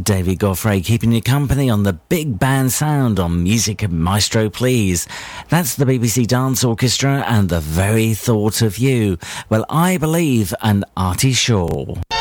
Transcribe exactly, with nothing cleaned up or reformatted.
David Goffrey keeping you company on the Big Band Sound on Music Maestro Please. That's the B B C Dance Orchestra and The Very Thought of You. Well, I Believe and Artie Shaw.